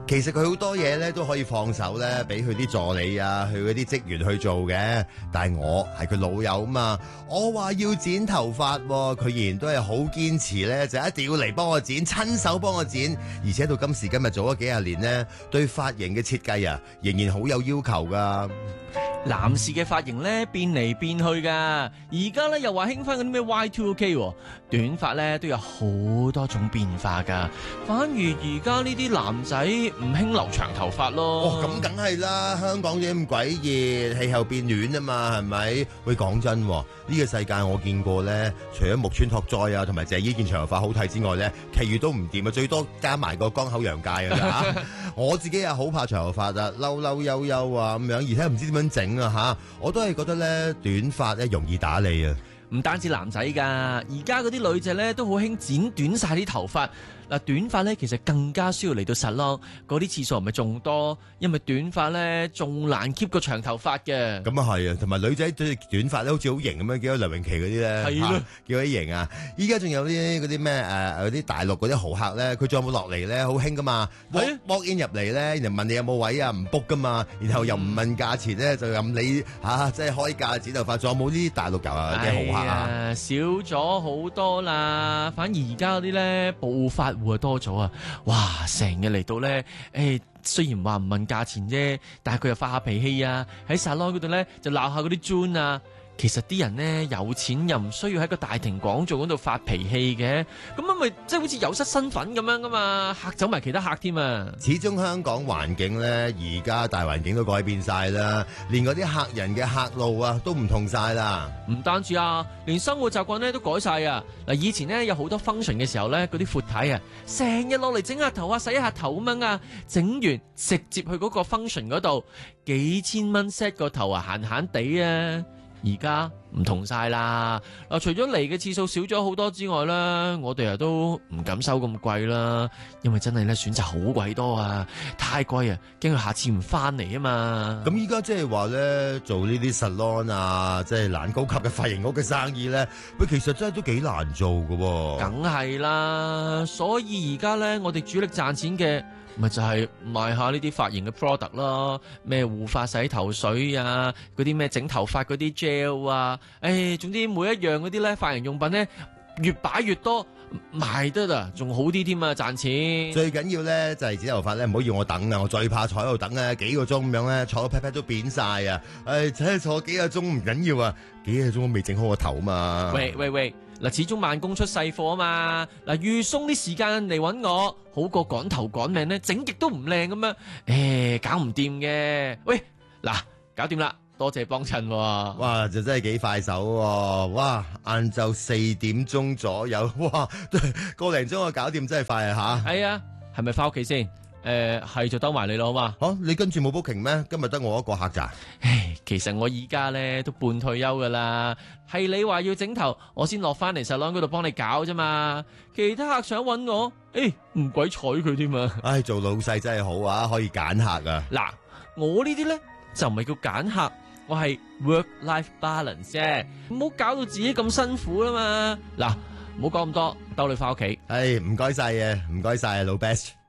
其實佢好多嘢咧都可以放手咧，俾佢啲助理啊，佢嗰啲職員去做嘅。但係我係佢老友啊嘛，我話要剪頭髮，佢仍然都係好堅持咧，就一定要嚟幫我剪，親手幫我剪。而且到今時今日做咗幾廿年呢，對髮型嘅設計啊，仍然好有要求噶。 男士嘅髮型咧變嚟變去噶，而家咧又話興翻嗰啲咩 Y2K， 短髮咧都有好多種變化噶。反而而家呢啲男仔唔興留長頭髮咯。 哦，咁梗係啦，香港嘢咁鬼熱，氣候變暖啊嘛，係咪？喂，講真，呢個世界我見過咧，除咗木村拓哉啊同埋謝依健長頭髮好睇之外咧，其餘都唔掂啊，最多加埋個江口洋介啊吓。我自己又好怕長頭髮啊，嬲嬲悠悠啊咁樣，而且唔知點樣整啊吓，我都係覺得咧短髮咧容易打理啊。 唔單止男仔㗎，而家嗰啲女仔咧都好興剪短晒啲頭髮。嗱，短髮咧其實更加需要嚟到salon，嗰啲次數係咪仲多？因為短髮咧仲難 keep 個長頭髮嘅。 咁啊係啊，同埋女仔對短髮咧好似好型咁樣，見到梁詠琪嗰啲咧， 係咯， 幾鬼型啊！依家仲有啲嗰啲咩嗰啲大陸嗰啲豪客咧，佢仲有冇落嚟咧？好興噶嘛，walk in 入嚟咧，然後問你有冇位啊，唔 book 噶嘛，然後又唔問價錢咧，就任你即係開價剪頭髮。仲有冇呢啲大陸嘅豪客啊？ 少咗好多啦，反而而家嗰啲咧暴發戶多咗啊！哇，成日嚟到咧，雖然話唔問價錢啫，但係佢又發下脾氣啊！喺salon嗰度咧就鬧下嗰啲磚啊！其實啲人咧有錢又唔需要喺個大庭廣眾嗰度發脾氣嘅，咁樣咪即係好似有失身份咁樣噶嘛，嚇走埋其他客添啊！ 始終香港環境咧，而家大環境都改變晒啦，連嗰啲客人嘅客路啊都唔同晒啦。 唔單止啊，連生活習慣咧都改晒啊！嗱，以前咧有好多 function 嘅時候咧，嗰啲闊太啊，成日落嚟整下頭啊，洗一下頭咁樣啊，整完直接去嗰個 function 嗰度，幾千蚊 set 個頭啊，閒閒地啊！而家唔同晒啦，嗱，除咗嚟嘅次數少咗好多之外啦，我哋都唔敢收咁貴啦，因為真係咧選擇好鬼多啊，太貴啊，驚佢下次唔翻嚟啊嘛。 咁依家即係話咧，做呢啲 salon 啊，即係懶高級嘅髮型屋嘅生意咧，喂，其實真係都幾難做㗎喎。 梗係啦，所以而家咧，我哋主力賺錢嘅咪就係賣下呢啲髮型嘅 product 咯，咩護髮洗頭水啊，嗰啲咩整頭髮嗰啲 gel 啊，總之每一樣嗰啲咧髮型用品咧越擺越多，賣得啦，仲好啲添啊，賺錢。 最緊要咧就係剪頭髮咧，唔好要我等啊！我最怕坐喺度等啊，幾個鐘咁樣咧，坐到 pat pat 都扁晒啊！睇坐幾個鐘唔緊要啊，幾個鐘都未整好個頭嘛。 喂，嗱，始終慢工出細貨啊嘛，嗱，預鬆啲時間嚟搵我，好過趕頭趕命咧，整極都唔靚咁樣，搞唔掂嘅。喂，嗱，搞掂啦，多謝幫襯喎。 哇，就真係幾快手喎！哇，晏晝4點鐘左右，哇，個零鐘我搞掂，真係快啊吓！ 係啊，係咪翻屋企先？係就兜埋你咯，好嘛？ 你跟住冇 booking 咩？今日得我一個客咋？ 其實我而家咧都半退休噶啦，係你話要整頭，我先落翻嚟salon嗰度幫你搞啫嘛。其他客想搵我，唔鬼睬佢添啊！ 做老細真係好啊，可以揀客啊！ 嗱，我呢啲咧就唔係叫揀客，我係 work-life balance 啫，唔好搞到自己咁辛苦啦嘛。嗱，唔好講咁多，兜你翻屋企。 唔該晒啊，唔該晒啊，老 best。